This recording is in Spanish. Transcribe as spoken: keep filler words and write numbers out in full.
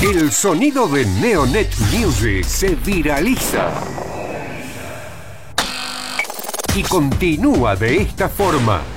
El sonido de Neonet Music se viraliza y continúa de esta forma.